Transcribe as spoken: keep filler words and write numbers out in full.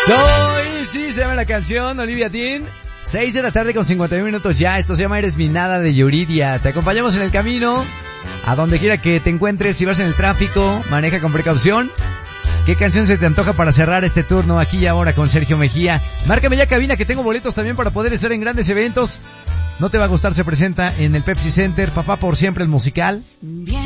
Soy, sí, se llama la canción, Olivia Dean. seis de la tarde con cincuenta y uno minutos ya. Esto se llama Eres mi nada de Yuridia. Te acompañamos en el camino, a donde quiera que te encuentres. Si vas en el tráfico, maneja con precaución. ¿Qué canción se te antoja para cerrar este turno aquí y ahora con Sergio Mejía? Márcame ya, cabina, que tengo boletos también para poder estar en grandes eventos. No te va a gustar, se presenta en el Pepsi Center, Papá por Siempre, el musical.